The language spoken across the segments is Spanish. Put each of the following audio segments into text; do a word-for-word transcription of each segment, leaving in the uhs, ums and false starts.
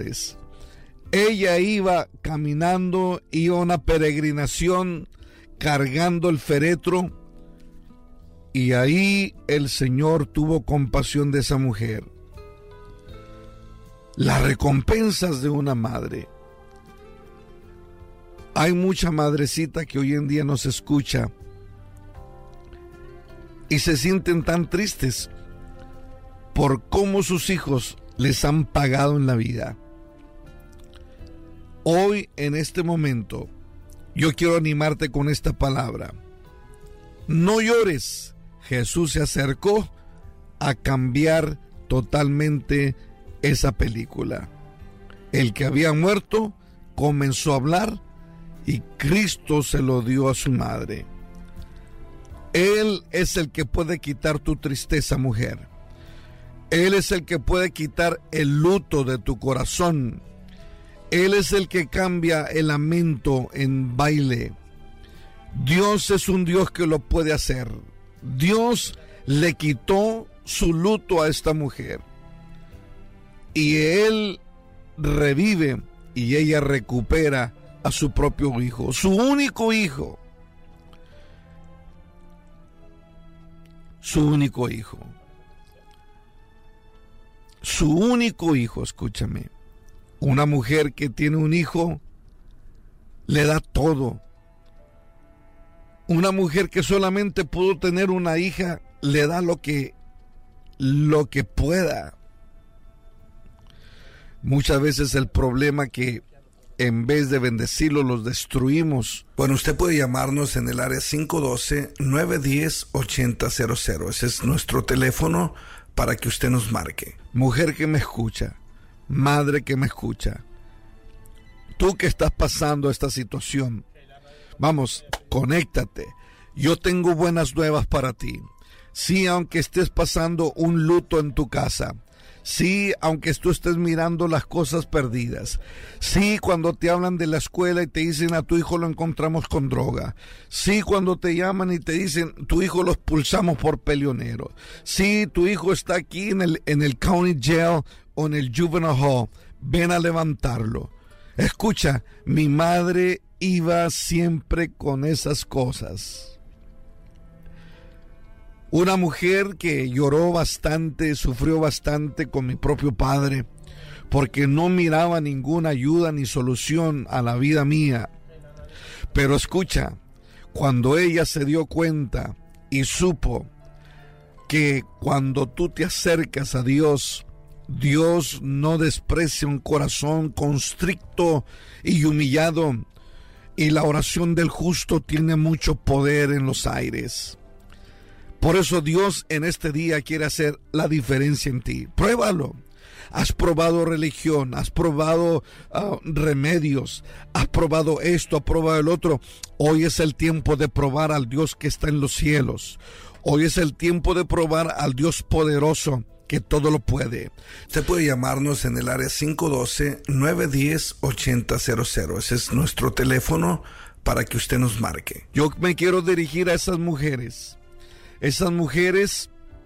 ciudades. Ella iba caminando, iba a una peregrinación cargando el féretro, y ahí el Señor tuvo compasión de esa mujer. Las recompensas de una madre. Hay mucha madrecita que hoy en día nos escucha y se sienten tan tristes por cómo sus hijos les han pagado en la vida. Hoy, en este momento, yo quiero animarte con esta palabra. No llores. Jesús se acercó a cambiar totalmente esa película. El que había muerto comenzó a hablar y Cristo se lo dio a su madre. Él es el que puede quitar tu tristeza, mujer. Él es el que puede quitar el luto de tu corazón. Él es el que cambia el lamento en baile. Dios es un Dios que lo puede hacer. Dios le quitó su luto a esta mujer y Él revive y ella recupera a su propio hijo, su único hijo, su único hijo, su único hijo, escúchame. Una mujer que tiene un hijo le da todo. Una mujer que solamente pudo tener una hija le da lo que, lo que pueda. Muchas veces el problema que en vez de bendecirlos los destruimos. Bueno, usted puede llamarnos en el área cinco uno dos, nueve uno cero, ocho cero cero. Ese es nuestro teléfono para que usted nos marque. Mujer que me escucha, madre que me escucha, tú que estás pasando esta situación, vamos, conéctate. Yo tengo buenas nuevas para ti. Sí, aunque estés pasando un luto en tu casa. Sí, aunque tú estés mirando las cosas perdidas. Sí, cuando te hablan de la escuela y te dicen a tu hijo lo encontramos con droga. Sí, cuando te llaman y te dicen tu hijo lo expulsamos por peleonero. Sí, tu hijo está aquí en el, en el county jail o en el juvenile hall. Ven a levantarlo. Escucha, mi madre iba siempre con esas cosas. Una mujer que lloró bastante, sufrió bastante con mi propio padre, porque no miraba ninguna ayuda ni solución a la vida mía. Pero escucha, cuando ella se dio cuenta y supo que cuando tú te acercas a Dios, Dios no desprecia un corazón constricto y humillado, y la oración del justo tiene mucho poder en los aires. Por eso Dios en este día quiere hacer la diferencia en ti. Pruébalo. Has probado religión, has probado uh, remedios, has probado esto, has probado el otro. Hoy es el tiempo de probar al Dios que está en los cielos. Hoy es el tiempo de probar al Dios poderoso que todo lo puede. Usted puede llamarnos en el área cinco uno dos, nueve uno cero, ocho cero cero. Ese es nuestro teléfono para que usted nos marque. Yo me quiero dirigir a esas mujeres. Esas mujeres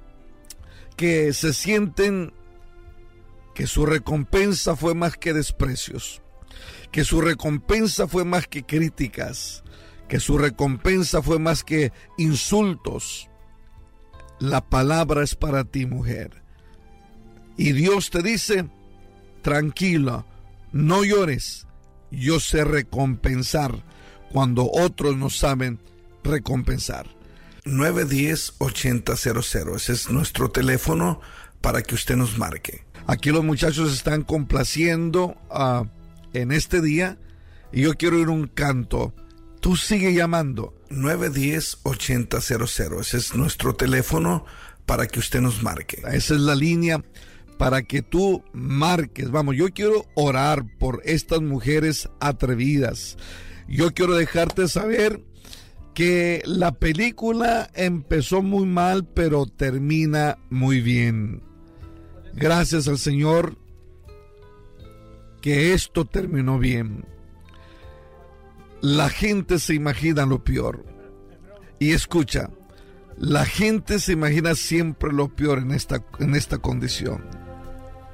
que se sienten que su recompensa fue más que desprecios, que su recompensa fue más que críticas, que su recompensa fue más que insultos. La palabra es para ti, mujer. Y Dios te dice, tranquila, no llores, yo sé recompensar cuando otros no saben recompensar. nueve uno cero, ocho cero cero. Ese es nuestro teléfono para que usted nos marque. Aquí los muchachos están complaciendo uh, en este día y yo quiero oír un canto. Tú sigue llamando. nueve uno cero, ocho cero cero. Ese es nuestro teléfono para que usted nos marque. Esa es la línea para que tú marques. Vamos, yo quiero orar por estas mujeres atrevidas. Yo quiero dejarte saber que la película empezó muy mal, pero termina muy bien. Gracias al Señor que esto terminó bien. La gente se imagina lo peor. Y escucha, la gente se imagina siempre lo peor en esta, en esta condición.